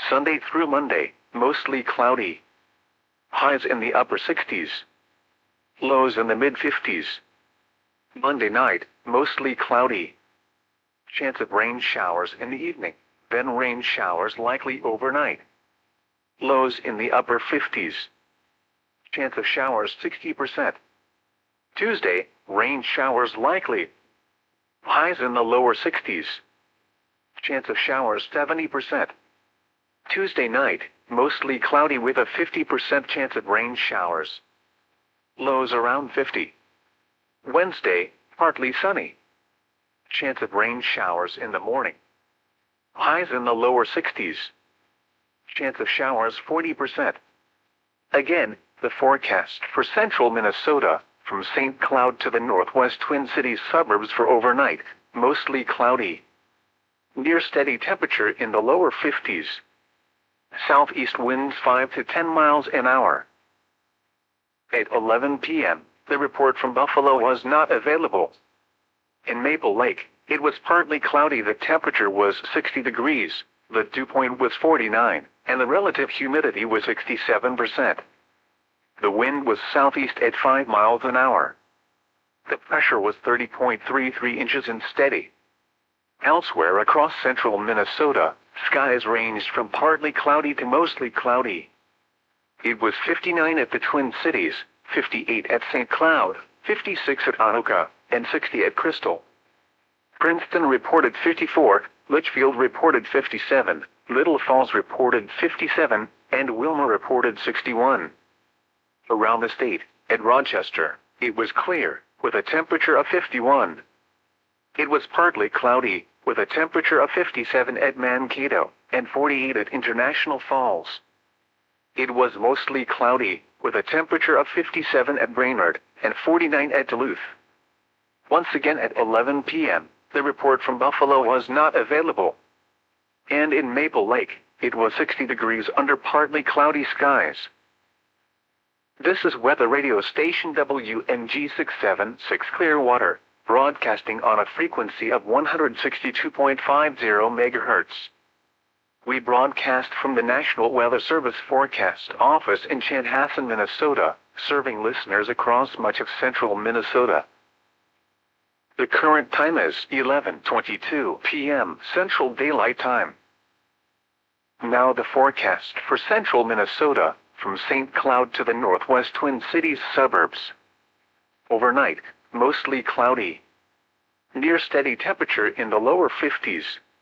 Sunday through Monday, mostly cloudy. Highs in the upper 60s. Lows in the mid-50s. Monday night, mostly cloudy. Chance of rain showers in the evening, then rain showers likely overnight. Lows in the upper 50s. Chance of showers 60%. Tuesday, rain showers likely. Highs in the lower 60s. Chance of showers 70%. Tuesday night, mostly cloudy with a 50% chance of rain showers. Lows around 50. Wednesday, partly sunny. Chance of rain showers in the morning. Highs in the lower 60s. Chance of showers 40%. Again, the forecast for central Minnesota, from St. Cloud to the northwest Twin Cities suburbs for overnight, mostly cloudy. Near steady temperature in the lower 50s. Southeast winds 5 to 10 miles an hour. At 11 p.m., the report from Buffalo was not available. In Maple Lake, it was partly cloudy. The temperature was 60 degrees, the dew point was 49, and the relative humidity was 67%. The wind was southeast at 5 miles an hour. The pressure was 30.33 inches and steady. Elsewhere across central Minnesota, skies ranged from partly cloudy to mostly cloudy. It was 59 at the Twin Cities, 58 at St. Cloud, 56 at Anoka, and 60 at Crystal. Princeton reported 54, Litchfield reported 57, Little Falls reported 57, and Wilmer reported 61. Around the state, at Rochester, it was clear, with a temperature of 51. It was partly cloudy, with a temperature of 57 at Mankato, and 48 at International Falls. It was mostly cloudy, with a temperature of 57 at Brainerd, and 49 at Duluth. Once again at 11 p.m., the report from Buffalo was not available. And in Maple Lake, it was 60 degrees under partly cloudy skies. This is weather radio station WMG 676 Clearwater, broadcasting on a frequency of 162.50 MHz. We broadcast from the National Weather Service Forecast Office in Chanhassen, Minnesota, serving listeners across much of central Minnesota. The current time is 11:22 p.m. Central Daylight Time. Now the forecast for central Minnesota, from St. Cloud to the northwest Twin Cities suburbs. Overnight, mostly cloudy. Near steady temperature in the lower 50s.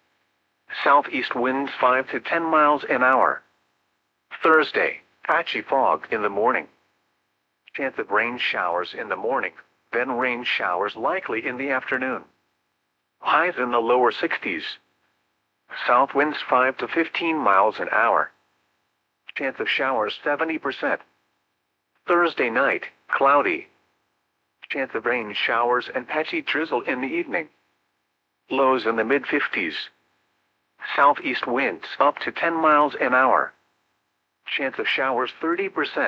Southeast winds 5 to 10 miles an hour. Thursday, patchy fog in the morning. Chance of rain showers in the morning, then rain showers likely in the afternoon. Highs in the lower 60s. South winds 5 to 15 miles an hour. Chance of showers 70%. Thursday night, cloudy. Chance of rain showers and patchy drizzle in the evening. Lows in the mid-50s. Southeast winds up to 10 miles an hour. Chance of showers 30%.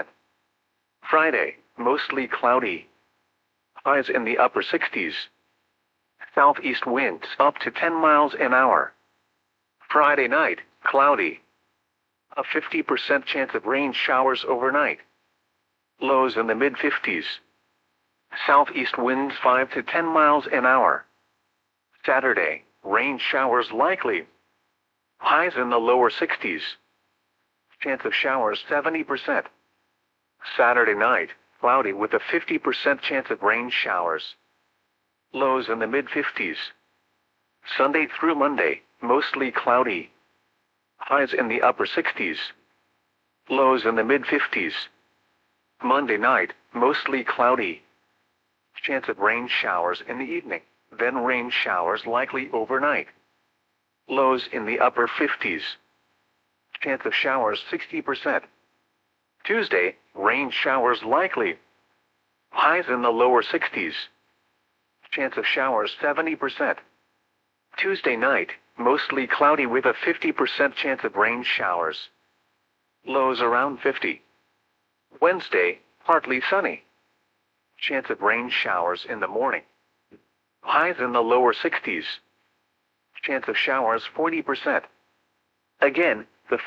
Friday, mostly cloudy. Highs in the upper 60s. Southeast winds up to 10 miles an hour. Friday night, cloudy. A 50% chance of rain showers overnight. Lows in the mid-50s. Southeast winds 5 to 10 miles an hour. Saturday, rain showers likely. Highs in the lower 60s. Chance of showers 70%. Saturday night, cloudy with a 50% chance of rain showers. Lows in the mid-50s. Sunday through Monday, mostly cloudy. Highs in the upper 60s. Lows in the mid-50s. Monday night, mostly cloudy. Chance of rain showers in the evening, then rain showers likely overnight. Lows in the upper 50s. Chance of showers 60%. Tuesday, rain showers likely. Highs in the lower 60s. Chance of showers 70%. Tuesday night, mostly cloudy with a 50% chance of rain showers. Lows around 50. Wednesday, partly sunny. Chance of rain showers in the morning. Highs in the lower 60s. Chance of showers 40%. Again,